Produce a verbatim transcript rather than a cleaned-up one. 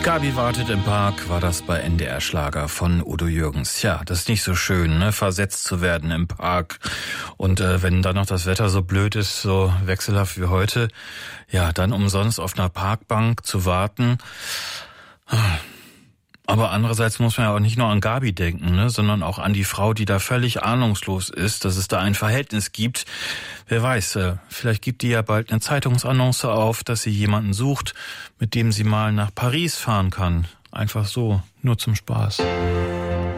Gabi wartet im Park, war das bei N D R Schlager von Udo Jürgens. Ja, das ist nicht so schön, ne, versetzt zu werden im Park. Und äh, wenn dann noch das Wetter so blöd ist, so wechselhaft wie heute, ja, dann umsonst auf einer Parkbank zu warten. Aber andererseits muss man ja auch nicht nur an Gabi denken, ne, sondern auch an die Frau, die da völlig ahnungslos ist, dass es da ein Verhältnis gibt. Wer weiß, äh, vielleicht gibt die ja bald eine Zeitungsannonce auf, dass sie jemanden sucht, mit dem sie mal nach Paris fahren kann. Einfach so, nur zum Spaß.